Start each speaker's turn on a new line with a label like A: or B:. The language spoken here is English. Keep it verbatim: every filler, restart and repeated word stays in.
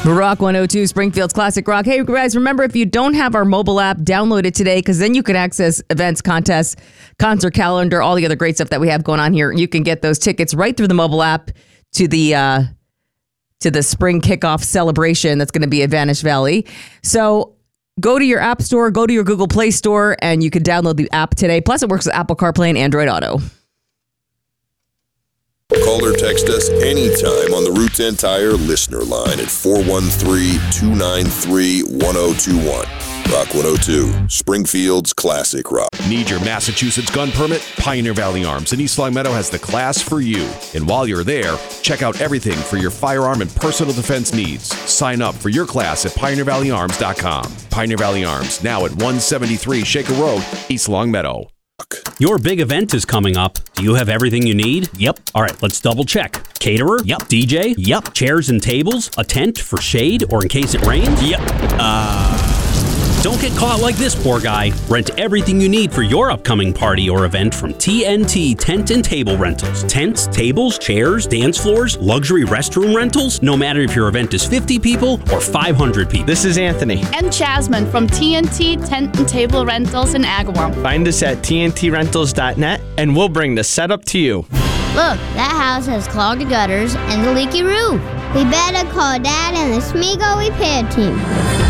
A: Rock one oh two, Springfield's Classic Rock. Hey, guys, remember, if you don't have our mobile app, download it today, because then you can access events, contests, concert calendar, all the other great stuff that we have going on here. You can get those tickets right through the mobile app to the uh, to the spring kickoff celebration that's going to be at Vanish Valley. So go to your app store, go to your Google Play Store, and you can download the app today. Plus, it works with Apple CarPlay and Android Auto.
B: Call or text us anytime on the Route ten Tire listener line at four one three, two nine three, one oh two one. Rock one oh two, Springfield's Classic Rock.
C: Need your Massachusetts gun permit? Pioneer Valley Arms in East Longmeadow has the class for you. And while you're there, check out everything for your firearm and personal defense needs. Sign up for your class at pioneer valley arms dot com. Pioneer Valley Arms, now at one seventy-three Shaker Road, East Longmeadow.
D: Your big event is coming up. Do you have everything you need? Yep. All right, let's double check. Caterer? Yep. D J? Yep. Chairs and tables? A tent for shade or in case it rains? Yep. Uh... Don't get caught like this poor guy. Rent everything you need for your upcoming party or event from T N T Tent and Table Rentals. Tents, tables, chairs, dance floors, luxury restroom rentals. No matter if your event is fifty people or five hundred people.
E: This is Anthony.
F: And Jasmine from T N T Tent and Table Rentals in Agawam.
E: Find us at T N T rentals dot net and we'll bring the setup to you.
G: Look, that house has clogged gutters and a leaky roof. We better call Dad and the Smeagol repair team.